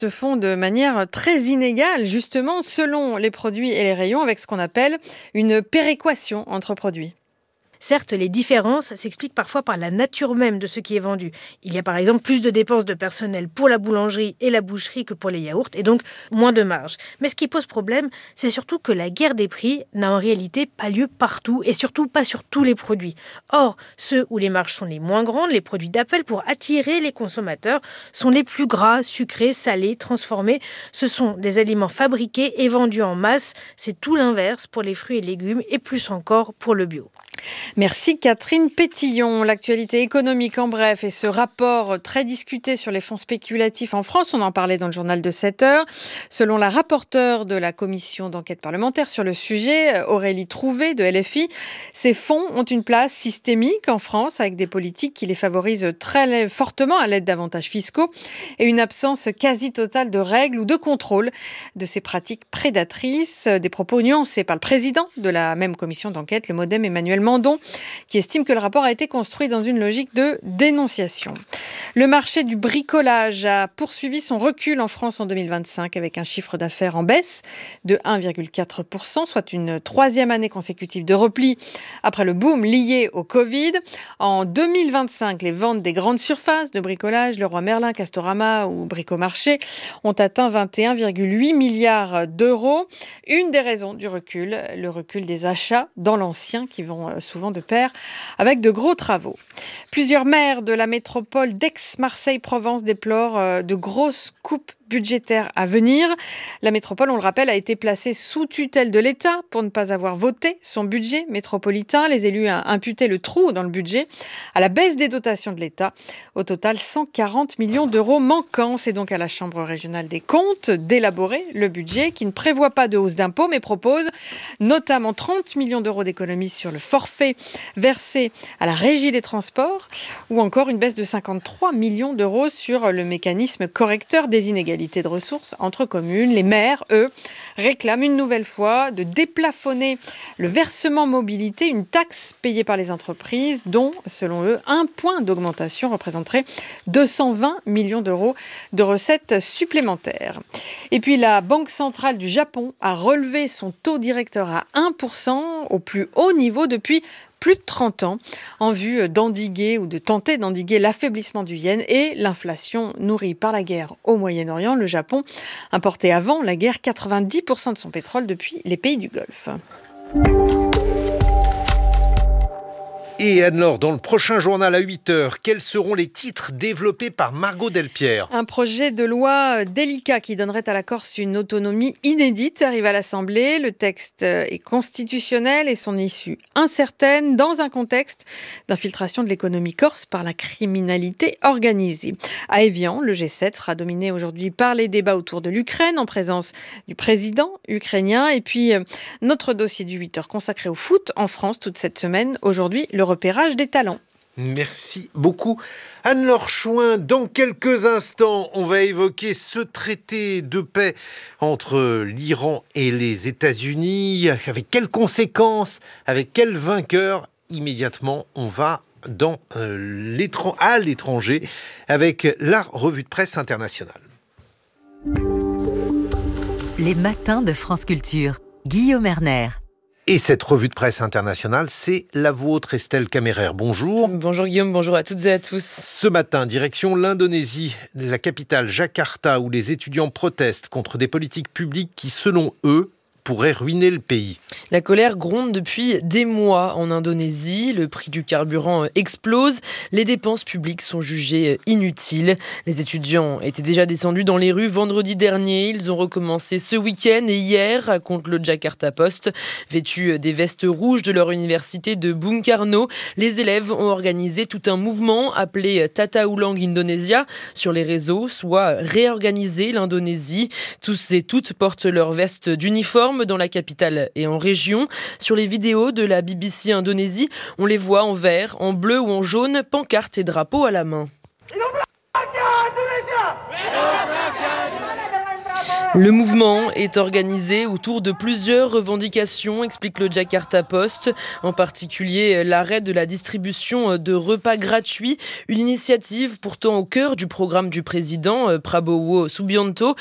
se font de manière très inégale, justement, selon les produits et les rayons, avec ce qu'on appelle une péréquation entre produits. Certes, les différences s'expliquent parfois par la nature même de ce qui est vendu. Il y a par exemple plus de dépenses de personnel pour la boulangerie et la boucherie que pour les yaourts, et donc moins de marge. Mais ce qui pose problème, c'est surtout que la guerre des prix n'a en réalité pas lieu partout, et surtout pas sur tous les produits. Or, ceux où les marges sont les moins grandes, les produits d'appel pour attirer les consommateurs, sont les plus gras, sucrés, salés, transformés. Ce sont des aliments fabriqués et vendus en masse. C'est tout l'inverse pour les fruits et légumes, et plus encore pour le bio. Merci Catherine Pétillon. L'actualité économique en bref et ce rapport très discuté sur les fonds spéculatifs en France, on en parlait dans le journal de 7 heures. Selon la rapporteure de la commission d'enquête parlementaire sur le sujet, Aurélie Trouvé de LFI, ces fonds ont une place systémique en France avec des politiques qui les favorisent très fortement à l'aide d'avantages fiscaux et une absence quasi totale de règles ou de contrôle de ces pratiques prédatrices. Des propos nuancés par le président de la même commission d'enquête, le MoDem Emmanuel Mandon, qui estime que le rapport a été construit dans une logique de dénonciation. Le marché du bricolage a poursuivi son recul en France en 2025 avec un chiffre d'affaires en baisse de 1,4%, soit une troisième année consécutive de repli après le boom lié au Covid. En 2025, les ventes des grandes surfaces de bricolage, Leroy Merlin, Castorama ou Bricomarché, ont atteint 21,8 milliards d'euros. Une des raisons du recul, le recul des achats dans l'ancien qui vont souvent de pair avec de gros travaux. Plusieurs maires de la métropole d'Aix-Marseille-Provence déplorent de grosses coupes budgétaires à venir. La métropole, on le rappelle, a été placée sous tutelle de l'État pour ne pas avoir voté son budget métropolitain. Les élus ont imputé le trou dans le budget à la baisse des dotations de l'État. Au total, 140 millions d'euros manquants. C'est donc à la Chambre régionale des comptes d'élaborer le budget qui ne prévoit pas de hausse d'impôts mais propose notamment 30 millions d'euros d'économies sur le forfait versé à la régie des transports ou encore une baisse de 53 millions d'euros sur le mécanisme correcteur des inégalités de ressources entre communes. Les maires, eux, réclament une nouvelle fois de déplafonner le versement mobilité, une taxe payée par les entreprises dont, selon eux, un point d'augmentation représenterait 220 millions d'euros de recettes supplémentaires. Et puis la Banque centrale du Japon a relevé son taux directeur à 1% au plus haut niveau depuis plus de 30 ans, en vue d'endiguer ou de tenter d'endiguer l'affaiblissement du yen et l'inflation nourrie par la guerre au Moyen-Orient. Le Japon importait avant la guerre 90% de son pétrole depuis les pays du Golfe. Et Anne-Laure, dans le prochain journal à 8h, quels seront les titres développés par Margot Delpierre ? Un projet de loi délicat qui donnerait à la Corse une autonomie inédite arrive à l'Assemblée. Le texte est constitutionnel et son issue incertaine dans un contexte d'infiltration de l'économie corse par la criminalité organisée. À Évian, le G7 sera dominé aujourd'hui par les débats autour de l'Ukraine en présence du président ukrainien. Et puis, notre dossier du 8h consacré au foot en France toute cette semaine. Aujourd'hui, le repérage des talents. Merci beaucoup Anne-Laure Chouin. Dans quelques instants, on va évoquer ce traité de paix entre l'Iran et les États-Unis. Avec quelles conséquences ? Avec quel vainqueur ? Immédiatement, on va à l'étranger avec la revue de presse internationale. Les matins de France Culture. Guillaume Erner. Et cette revue de presse internationale, c'est la vôtre, Estelle Caméraire. Bonjour. Bonjour Guillaume, bonjour à toutes et à tous. Ce matin, direction l'Indonésie, la capitale Jakarta, où les étudiants protestent contre des politiques publiques qui, selon eux, pourrait ruiner le pays. La colère gronde depuis des mois en Indonésie. Le prix du carburant explose. Les dépenses publiques sont jugées inutiles. Les étudiants étaient déjà descendus dans les rues vendredi dernier. Ils ont recommencé ce week-end et hier, raconte le Jakarta Post. Vêtus des vestes rouges de leur université de Bung Karno, les élèves ont organisé tout un mouvement appelé Tata Ulang Indonesia sur les réseaux, soit réorganiser l'Indonésie. Tous et toutes portent leurs vestes d'uniforme dans la capitale et en région. Sur les vidéos de la BBC Indonésie, on les voit en vert, en bleu ou en jaune, pancartes et drapeaux à la main. Le mouvement est organisé autour de plusieurs revendications, explique le Jakarta Post, en particulier l'arrêt de la distribution de repas gratuits, une initiative pourtant au cœur du programme du président Prabowo Subianto